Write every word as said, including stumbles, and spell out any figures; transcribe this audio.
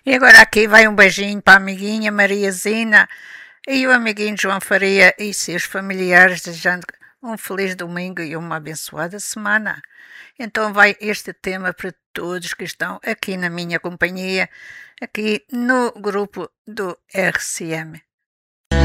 E agora aqui vai um beijinho para a amiguinha Mariazina e o amiguinho João Faria e seus familiares, desejando um feliz domingo e uma abençoada semana. Então vai este tema para todos que estão aqui na minha companhia, aqui no grupo do R C M.